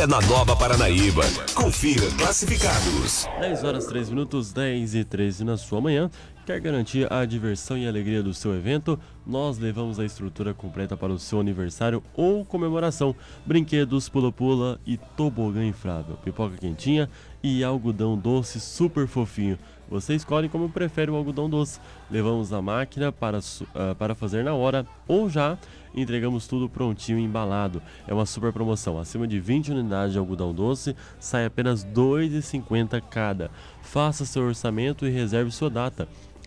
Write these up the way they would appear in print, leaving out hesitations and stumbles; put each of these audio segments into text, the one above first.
é na Nova Paranaíba. Confira classificados. 10 horas 3 minutos, 10 e 13 na sua manhã. Quer garantir a diversão e alegria do seu evento? Nós levamos a estrutura completa para o seu aniversário ou comemoração. Brinquedos, pula-pula e tobogã inflável, pipoca quentinha e algodão doce super fofinho. Você escolhe como prefere o algodão doce. Levamos a máquina para fazer na hora ou já entregamos tudo prontinho e embalado. É uma super promoção. Acima de 20 unidades de algodão doce, sai apenas R$ 2,50 cada. Faça seu orçamento e reserve sua data.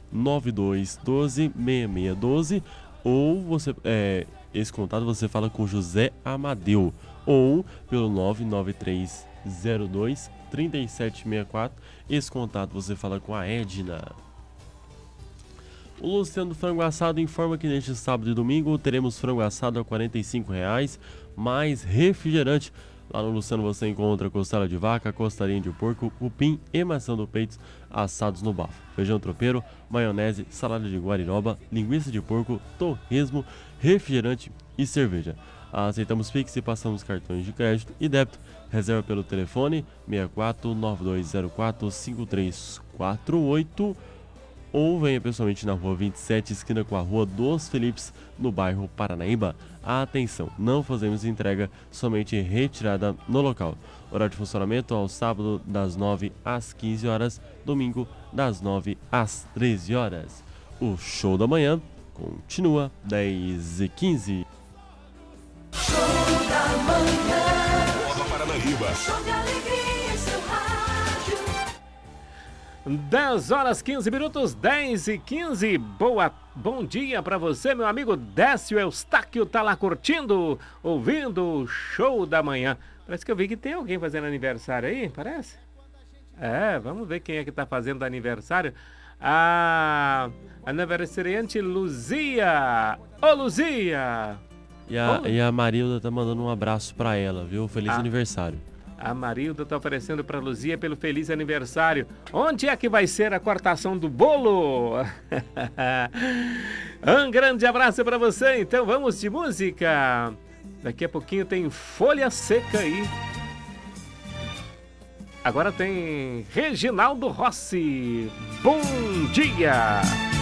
9212-6612 ou esse contato você fala com José Amadeu ou pelo 99302-3764. Esse contato você fala com a Edna. O Luciano do Frango Assado informa que neste sábado e domingo teremos frango assado a R$ 45,00 mais refrigerante. Lá no Luciano você encontra costela de vaca, costarinha de porco, cupim e maçã do peito assados no bafo, feijão tropeiro, maionese, salada de guariroba, linguiça de porco, torresmo, refrigerante e cerveja. Aceitamos Pix e passamos cartões de crédito e débito. Reserva pelo telefone 6492045348 ou venha pessoalmente na rua 27, esquina com a rua dos Felipes, no bairro Paranaíba. Atenção, não fazemos entrega, somente retirada no local. Horário de funcionamento ao sábado das 9 às 15 horas, domingo das 9 às 13 horas. O show da manhã continua 10 e 15. Show da manhã. Nova Paranaíba. Show de alegria, seu rádio. 10 horas 15 minutos, 10 e 15. Bom dia pra você, meu amigo Décio Eustáquio, tá lá curtindo, ouvindo o show da manhã. Parece que eu vi que tem alguém fazendo aniversário aí, parece? Vamos ver quem é que tá fazendo aniversário. A aniversariante Luzia. Ô, Luzia! E a Marilda tá mandando um abraço pra ela, viu? Feliz aniversário. A Marilda tá oferecendo pra Luzia pelo feliz aniversário. Onde é que vai ser a cortação do bolo? Um grande abraço pra você. Então vamos de música. Daqui a pouquinho tem Folha Seca aí. Agora tem Reginaldo Rossi. Bom dia!